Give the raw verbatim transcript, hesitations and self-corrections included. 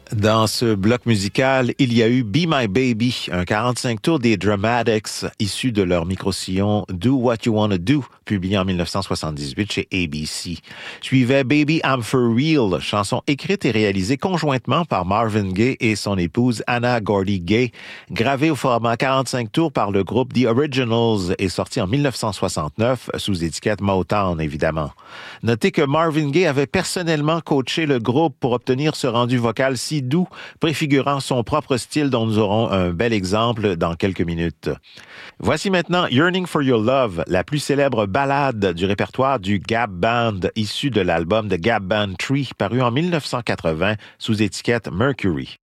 Dans ce bloc musical, il y a eu Be My Baby, un quarante-cinq tours des Dramatics, issu de leur micro-sillon Do What You Wanna Do, publié en dix-neuf cent soixante-dix-huit chez A B C. Suivait Baby I'm For Real, chanson écrite et réalisée conjointement par Marvin Gaye et son épouse Anna Gordy Gaye, gravée au format quarante-cinq tours par le groupe The Originals et sortie en dix-neuf cent soixante-neuf sous étiquette Motown, évidemment. Notez que Marvin Gaye avait personnellement coaché le groupe pour obtenir ce rendu vocal si doux, préfigurant son propre style dont nous aurons un bel exemple dans quelques minutes. Voici maintenant Yearning for Your Love, la plus célèbre ballade du répertoire du Gap Band, issue de l'album The Gap Band Tree, paru en dix-neuf cent quatre-vingts sous étiquette Mercury.